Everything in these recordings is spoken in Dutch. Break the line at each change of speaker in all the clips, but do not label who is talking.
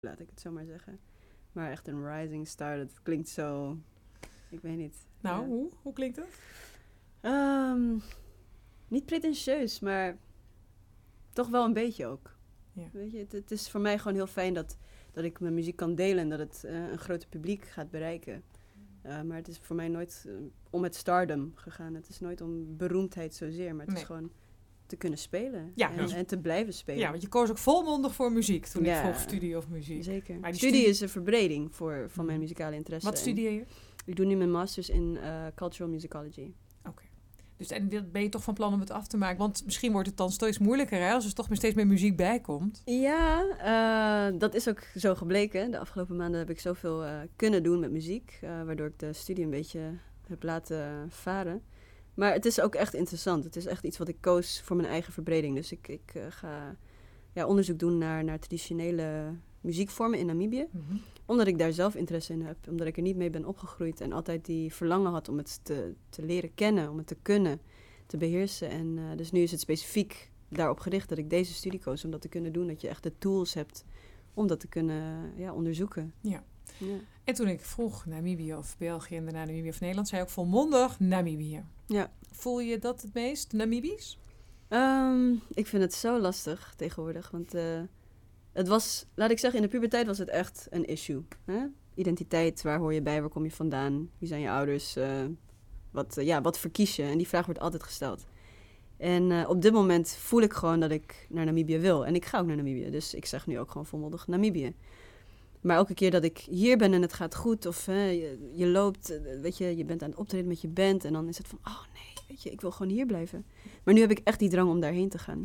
laat ik het zo maar zeggen. Maar echt een rising star, dat klinkt zo... Ik weet niet.
Nou, hoe klinkt dat?
Niet pretentieus, maar toch wel een beetje ook.
Ja.
Weet je, het is voor mij gewoon heel fijn dat ik mijn muziek kan delen en dat het een groter publiek gaat bereiken. Maar het is voor mij nooit om het stardom gegaan. Het is nooit om beroemdheid zozeer, maar het is gewoon te kunnen spelen en te blijven spelen.
Ja, want je koos ook volmondig voor muziek toen ik vroeg studie of muziek.
Zeker. Maar studie is een verbreding van mijn muzikale interesse.
Wat studeer je?
Ik doe nu mijn masters in cultural musicology.
Oké. Dus en ben je toch van plan om het af te maken? Want misschien wordt het dan steeds moeilijker, hè? Als er toch steeds meer muziek bij komt.
Ja, dat is ook zo gebleken. De afgelopen maanden heb ik zoveel kunnen doen met muziek. Waardoor ik de studie een beetje heb laten varen. Maar het is ook echt interessant. Het is echt iets wat ik koos voor mijn eigen verbreding. Dus ik ga onderzoek doen naar traditionele muziekvormen in Namibië. Mm-hmm. Omdat ik daar zelf interesse in heb. Omdat ik er niet mee ben opgegroeid. En altijd die verlangen had om het te leren kennen. Om het te kunnen, te beheersen. En dus nu is het specifiek daarop gericht dat ik deze studie koos. Om dat te kunnen doen. Dat je echt de tools hebt om dat te kunnen onderzoeken.
Ja. Ja. En toen ik vroeg Namibië of België en daarna Namibië of Nederland, zei ik ook volmondig Namibië.
Ja.
Voel je dat het meest Namibisch?
Ik vind het zo lastig tegenwoordig. Want het was, laat ik zeggen, in de puberteit was het echt een issue. Hè? Identiteit, waar hoor je bij, waar kom je vandaan? Wie zijn je ouders? Wat verkies je? En die vraag wordt altijd gesteld. En op dit moment voel ik gewoon dat ik naar Namibië wil. En ik ga ook naar Namibië. Dus ik zeg nu ook gewoon volmondig Namibië. Maar elke keer dat ik hier ben en het gaat goed, of je loopt, weet je bent aan het optreden met je band en dan is het van, oh nee, weet je, ik wil gewoon hier blijven. Maar nu heb ik echt die drang om daarheen te gaan.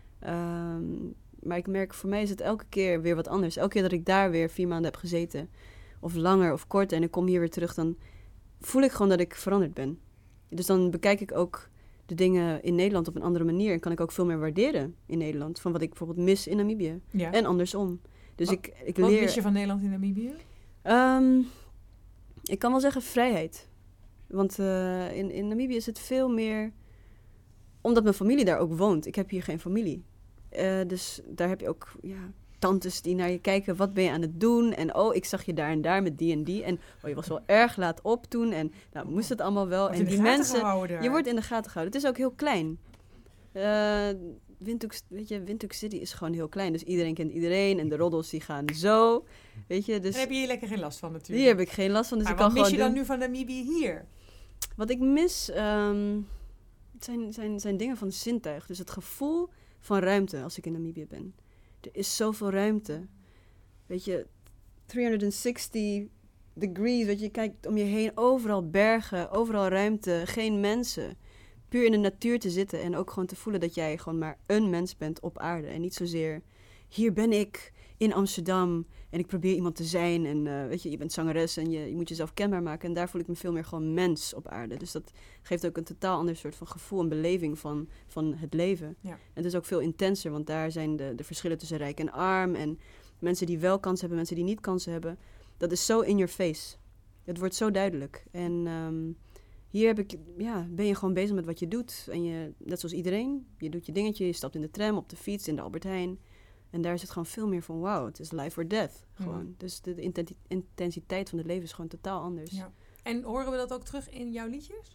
Maar ik merk, voor mij is het elke keer weer wat anders. Elke keer dat ik daar weer 4 maanden heb gezeten, of langer of korter, en ik kom hier weer terug, dan voel ik gewoon dat ik veranderd ben. Dus dan bekijk ik ook de dingen in Nederland op een andere manier en kan ik ook veel meer waarderen in Nederland, van wat ik bijvoorbeeld mis in Namibië. Ja. En andersom. Dus ik leer...
Wat mis je van Nederland in Namibië?
Ik kan wel zeggen vrijheid. Want in Namibië is het veel meer... Omdat mijn familie daar ook woont. Ik heb hier geen familie. Dus daar heb je ook tantes die naar je kijken. Wat ben je aan het doen? En ik zag je daar en daar met die en die. En je was wel erg laat op toen. En nou moest het allemaal wel. En die mensen... Je wordt in de gaten gehouden. Het is ook heel klein. Windhoek City is gewoon heel klein. Dus iedereen kent iedereen. En de roddels die gaan zo. Weet je, dus...
Daar heb je hier lekker geen last van natuurlijk.
Hier heb ik geen last van. Dus
maar
ik kan
wat mis je dan nu van Namibië hier?
Wat ik mis zijn dingen van zintuig. Dus het gevoel van ruimte als ik in Namibië ben. Er is zoveel ruimte. Weet je, 360 degrees. Weet je kijkt om je heen. Overal bergen, overal ruimte. Geen mensen. Puur in de natuur te zitten en ook gewoon te voelen dat jij gewoon maar een mens bent op aarde. En niet zozeer, hier ben ik in Amsterdam en ik probeer iemand te zijn. En weet je bent zangeres en je moet jezelf kenbaar maken. En daar voel ik me veel meer gewoon mens op aarde. Dus dat geeft ook een totaal ander soort van gevoel en beleving van het leven. Ja. En het is ook veel intenser, want daar zijn de verschillen tussen rijk en arm. En mensen die wel kansen hebben, mensen die niet kansen hebben. Dat is zo in your face. Het wordt zo duidelijk. En... hier ben je gewoon bezig met wat je doet. En net zoals iedereen, je doet je dingetje. Je stapt in de tram, op de fiets, in de Albert Heijn. En daar is het gewoon veel meer van, wauw, het is life or death. Gewoon. Mm. Dus de intensiteit van het leven is gewoon totaal anders.
Ja. En horen we dat ook terug in jouw liedjes?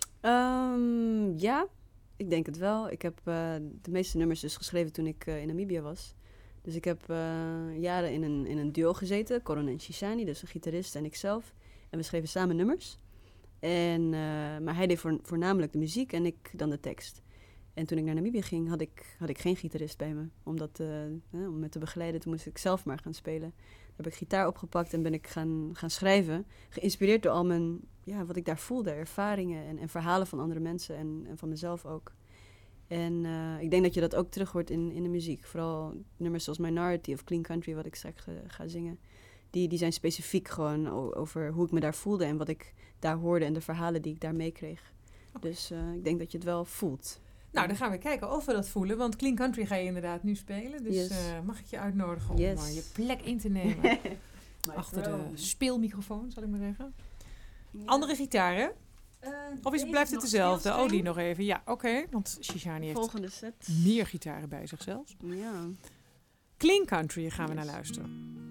Ja, ik denk het wel. Ik heb de meeste nummers dus geschreven toen ik in Namibië was. Dus ik heb jaren in een duo gezeten. Coron en Shishani, dus een gitarist en ikzelf. En we schreven samen nummers. Maar hij deed voornamelijk de muziek en ik dan de tekst. En toen ik naar Namibië ging, had ik geen gitarist bij me. Om me te begeleiden, toen moest ik zelf maar gaan spelen. Daar heb ik gitaar opgepakt en ben ik gaan schrijven. Geïnspireerd door al mijn, wat ik daar voelde. Ervaringen en verhalen van andere mensen en van mezelf ook. En ik denk dat je dat ook terug hoort in de muziek. Vooral nummers zoals Minority of Clean Country, wat ik straks ga zingen. Die zijn specifiek gewoon over hoe ik me daar voelde en wat ik daar hoorde en de verhalen die ik daar meekreeg. Okay. Dus ik denk dat je het wel voelt.
Nou, dan gaan we kijken of we dat voelen, want Clean Country ga je inderdaad nu spelen. Dus mag ik je uitnodigen om je plek in te nemen achter de speelmicrofoon, zal ik maar zeggen. Ja. Andere gitaren? Of blijft het dezelfde? Oh, die nog even. Ja, oké. Want Shishani heeft meer gitaren bij zich zelfs.
Ja.
Clean Country gaan we naar luisteren.